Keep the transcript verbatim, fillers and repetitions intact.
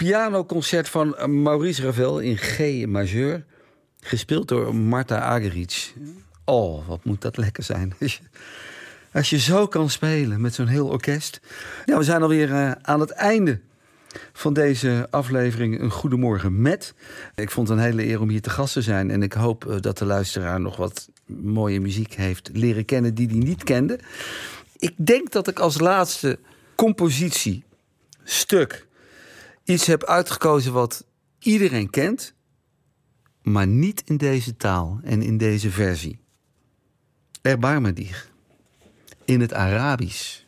pianoconcert van Maurice Ravel in G majeur. Gespeeld door Marta Argerich. Oh, wat moet dat lekker zijn. Als je, als je zo kan spelen met zo'n heel orkest. Ja, we zijn alweer uh, aan het einde van deze aflevering Een Goedemorgen met. Ik vond het een hele eer om hier te gast te zijn. En ik hoop uh, dat de luisteraar nog wat mooie muziek heeft leren kennen die hij niet kende. Ik denk dat ik als laatste compositie, stuk, iets heb uitgekozen wat iedereen kent, maar niet in deze taal en in deze versie. Erbarme dich. In het Arabisch.